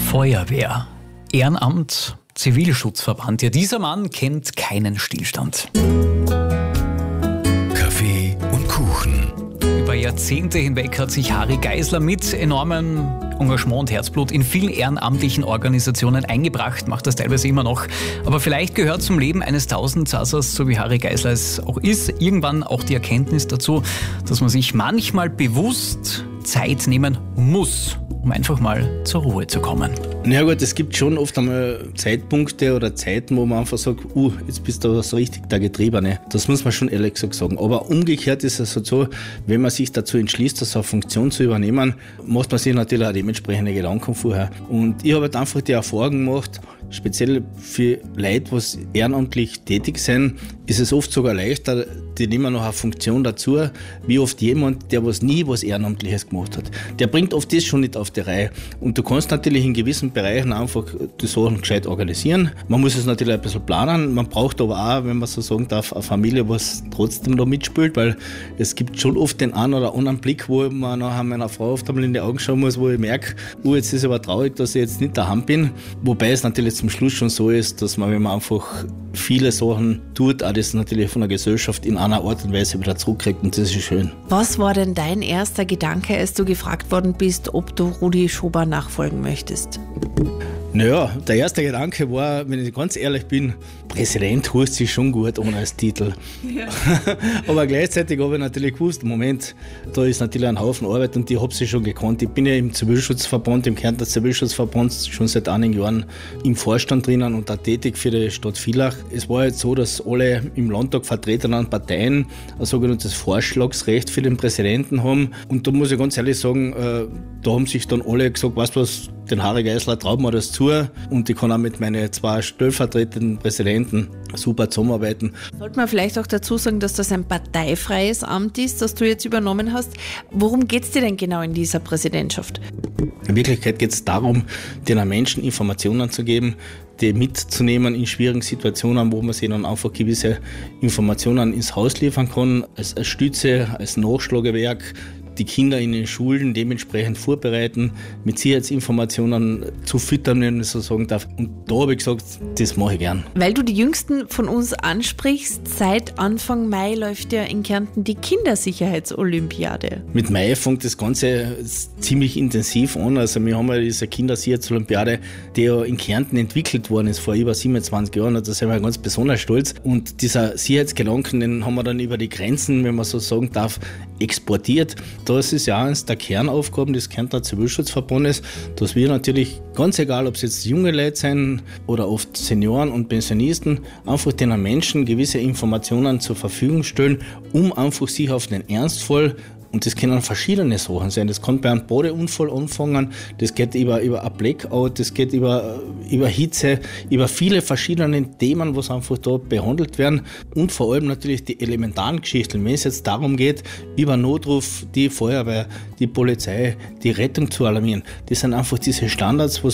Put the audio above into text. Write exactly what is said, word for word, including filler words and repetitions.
Feuerwehr, Ehrenamt, Zivilschutzverband. Ja, dieser Mann kennt keinen Stillstand. Kaffee und Kuchen. Über Jahrzehnte hinweg hat sich Harry Geisler mit enormem Engagement und Herzblut in vielen ehrenamtlichen Organisationen eingebracht, macht das teilweise immer noch. Aber vielleicht gehört zum Leben eines Tausendsassers, so wie Harry Geisler es auch ist, irgendwann auch die Erkenntnis dazu, dass man sich manchmal bewusst Zeit nehmen muss, um einfach mal zur Ruhe zu kommen. Na ja gut, es gibt schon oft einmal Zeitpunkte oder Zeiten, wo man einfach sagt, uh, jetzt bist du so richtig der Getriebene. Das muss man schon ehrlich gesagt sagen. Aber umgekehrt ist es so, wenn man sich dazu entschließt, so eine Funktion zu übernehmen, macht man sich natürlich auch dementsprechende Gedanken vorher. Und ich habe halt einfach die Erfahrung gemacht, speziell für Leute, die ehrenamtlich tätig sind, ist es oft sogar leichter, die nehmen noch eine Funktion dazu, wie oft jemand, der was nie was Ehrenamtliches gemacht hat. Der bringt oft das schon nicht auf die Reihe. Und du kannst natürlich in gewissen Bereichen einfach die Sachen gescheit organisieren. Man muss es natürlich ein bisschen planen. Man braucht aber auch, wenn man so sagen darf, eine Familie, was trotzdem da mitspielt, weil es gibt schon oft den einen oder anderen Blick, wo man nachher meiner Frau oft einmal in die Augen schauen muss, wo ich merke, oh, jetzt ist es aber traurig, dass ich jetzt nicht daheim bin. Wobei es natürlich zum Schluss schon so ist, dass man, wenn man einfach viele Sachen tut, auch das natürlich von der Gesellschaft in einer Art und Weise wieder zurückkriegt, und das ist schön. Was war denn dein erster Gedanke, als du gefragt worden bist, ob du Rudi Schober nachfolgen möchtest? Naja, der erste Gedanke war, wenn ich ganz ehrlich bin, Präsident hört sich schon gut ohne als Titel. Ja. Aber gleichzeitig habe ich natürlich gewusst, Moment, da ist natürlich ein Haufen Arbeit und ich habe sie schon gekannt. Ich bin ja im Zivilschutzverband, im Kärntner Zivilschutzverband schon seit einigen Jahren im Vorstand drinnen und auch tätig für die Stadt Villach. Es war jetzt so, dass alle im Landtag vertretenen Parteien ein sogenanntes Vorschlagsrecht für den Präsidenten haben. Und da muss ich ganz ehrlich sagen, da haben sich dann alle gesagt, weißt du was, den Harry Geisler traut mir das zu und ich kann auch mit meinen zwei stellvertretenden Präsidenten super zusammenarbeiten. Sollte man vielleicht auch dazu sagen, dass das ein parteifreies Amt ist, das du jetzt übernommen hast. Worum geht es dir denn genau in dieser Präsidentschaft? In Wirklichkeit geht es darum, den Menschen Informationen zu geben, die mitzunehmen in schwierigen Situationen, wo man sich dann einfach gewisse Informationen ins Haus liefern kann, als, als Stütze, als Nachschlagewerk, die Kinder in den Schulen dementsprechend vorbereiten, mit Sicherheitsinformationen zu füttern, wenn ich so sagen darf. Und da habe ich gesagt, das mache ich gern. Weil du die Jüngsten von uns ansprichst, seit Anfang Mai läuft ja in Kärnten die Kindersicherheitsolympiade. Mit Mai fängt das Ganze ziemlich intensiv an. Also wir haben ja diese Kindersicherheitsolympiade, die ja in Kärnten entwickelt worden ist vor über siebenundzwanzig Jahren. Und da sind wir ganz besonders stolz. Und dieser Sicherheitsgedanken, den haben wir dann über die Grenzen, wenn man so sagen darf, exportiert. Das ist ja eines der Kernaufgaben des Kärntner Zivilschutzverbandes, dass wir natürlich, ganz egal, ob es jetzt junge Leute sind oder oft Senioren und Pensionisten, einfach den Menschen gewisse Informationen zur Verfügung stellen, um einfach sich auf den Ernstfall, und das können verschiedene Sachen sein. Das kann bei einem Badeunfall anfangen, das geht über, über ein Blackout, das geht über, über Hitze, über viele verschiedene Themen, was einfach da behandelt werden. Und vor allem natürlich die elementaren Geschichten, wenn es jetzt darum geht, über Notruf die Feuerwehr, die Polizei, die Rettung zu alarmieren. Das sind einfach diese Standards, was